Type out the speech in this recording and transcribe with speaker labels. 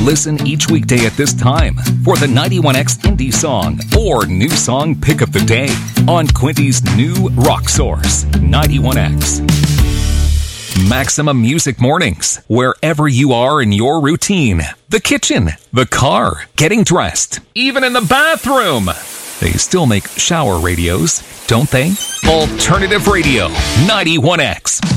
Speaker 1: Listen each weekday at this time for the 91X Indie Song or New Song Pick of the Day on Quinty's new Rock Source, 91X. Maximum Music Mornings, wherever you are in your routine. The kitchen, the car, getting dressed, even in the bathroom. They still make shower radios, don't they? Alternative Radio, 91X.